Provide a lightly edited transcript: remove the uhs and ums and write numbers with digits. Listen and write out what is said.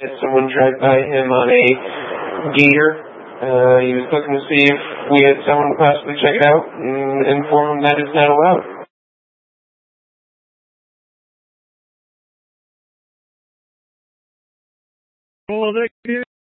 had someone drive by him on a Gator. He was looking to see if we had someone possibly check it out and inform him that is not allowed. Well, that